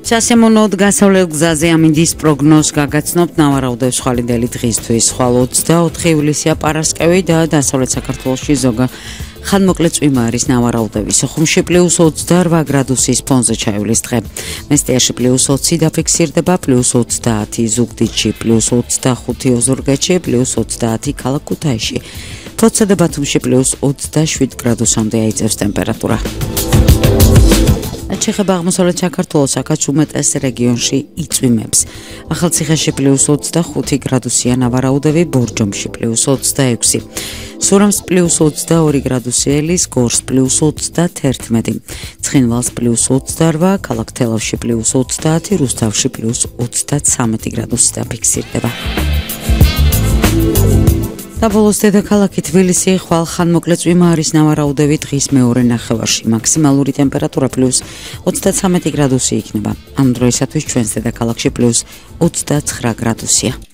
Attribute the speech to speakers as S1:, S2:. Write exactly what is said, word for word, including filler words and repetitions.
S1: სასიამოვნოდ გასავლელ გზაზე ამინდის პროგნოზს გაგაცნობთ ნავარაუდევს ხვალინდელი დღისთვის. ხვალ ოცდაოთხი ივლისია პარასკევი და დასავლეთ საქართველოში ზოგა ხანმოკლე წვიმა არის ნავარაუდევი. სოხუმში პლუს ოცდაორ გრადუსის ფონზე ჩაივლის დღე. მესტიაში პლუს ოცი დაფიქსირდება, პლუს ოცდაათი ზუგდიდში, პლუს ოცდახუთი ოზურგეთში, პლუს ოცდაათი ქალაქ ქუთაისში. ფოთსა და ბათუმში პლუს ოცდაშვიდ გრადუსამდე აიწევს ტემპერატურა. ჩეხება აღმოსავლეთ საქართველოს აქაც უმეტეს რეგიონში იწვიმებს. ახალციხეში პლუს ოცდახუთი გრადუსია ნავარაუდევი, ბორჯომში პლუს ოცდაექვსი. სურამს პლუს ოცდაორი გრადუსი ელის, გორს პლუს ოცდათერთმეტი. ცხინვალს პლუს ოცდაორ, ქალაქ თელავში პლუს ოცდაათი, რუსთავში პლუს ოცდაცამეტი გრადუსი დაფიქსირდება. და ბოლოს დედაქალაქი თბილისი ხვალ ხანმოკლე წვიმა არის ნავარაუდევი დღის მეორე ნახევარში. მაქსიმალური ტემპერატურა პლუს ოცდაცამეტი გრადუსი იქნება. ამ დროისათვის ჩვენს დედაქალაქში პლუს ოცდაცხრა გრადუსია.